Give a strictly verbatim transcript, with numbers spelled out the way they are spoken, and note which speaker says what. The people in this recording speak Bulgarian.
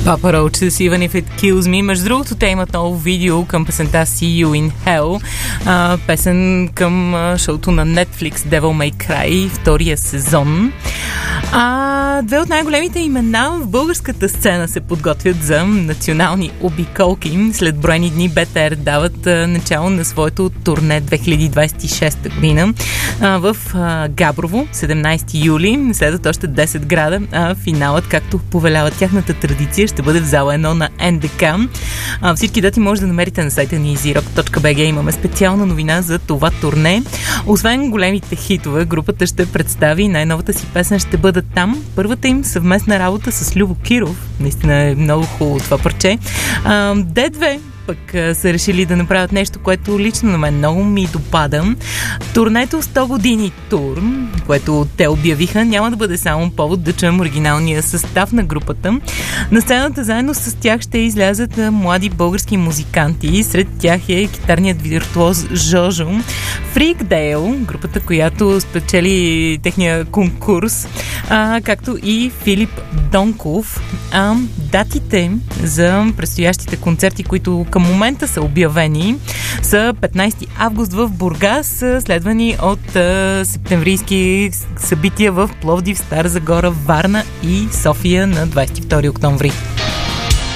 Speaker 1: Papa Roach, Even If It Kills Me. Между другото, те имат ново видео към песента See You in Hell, а, песен към а, шоуто на Netflix Devil May Cry, втория сезон. А, две от най-големите имена в българската сцена се подготвят за национални обиколки. След броени дни БТР дават а, начало на своето турне две хиляди двадесет и шеста година а, в а, Габрово, седемнадесети юли. Следват още десет града, а финалът, както повелява тяхната традиция, ще бъде в зала едно на Ен Де Ка. А, всички дати може да намерите на сайта ни изи рок точка би джи. Имаме специална новина за това турне. Освен големите хитове, групата ще представи най-новата си песен ще бъде там. Първата им съвместна работа с Любо Киров. Наистина е много хубаво това парче. А, Д две пък са решили да направят нещо, което лично на мен много ми допада. Турнето сто години тур, което те обявиха, няма да бъде само повод да чуем оригиналния състав на групата. На сцената заедно с тях ще излязат млади български музиканти. Сред тях е китарният виртуоз Жожо, Фрикдейл, групата, която спечели техния конкурс, а, както и Филип Донков. А, датите за предстоящите концерти, които към момента са обявени, са петнадесети август в Бургас, следвани от а, септемврийски събития в Пловдив, Стара Загора, Варна и София на двадесет и втори октомври.